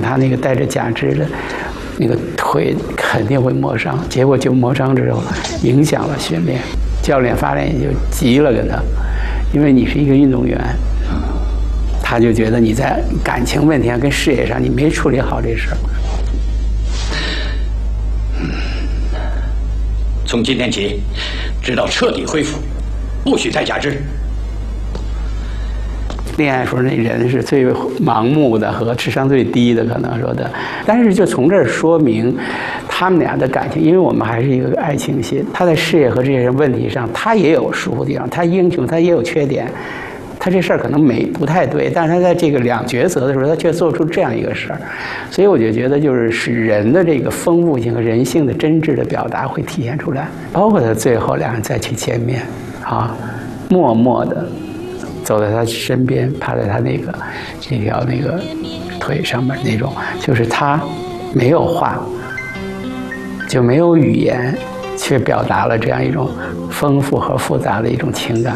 他那个带着假肢的那个腿肯定会磨伤，结果就磨伤之后影响了训练，教练发现就急了跟他，因为你是一个运动员，他就觉得你在感情问题上跟事业上你没处理好这事儿。 从今天起，直到彻底恢复，不许再假肢。 恋爱时候那人是最盲目的和智商最低的，可能说的。但是就从这儿说明他们俩的感情，因为我们还是一个爱情戏。他在事业和这些问题上，他也有疏忽地方，他英雄，他也有缺点。他这事儿可能不太对，但是他在这个两抉择的时候，他却做出这样一个事儿，所以我就觉得就是使人的这个丰富性和人性的真挚的表达会体现出来，包括他最后两人再去见面，啊，默默的走在他身边，趴在他这条腿上面那种，就是他没有话，就没有语言，却表达了这样一种丰富和复杂的一种情感。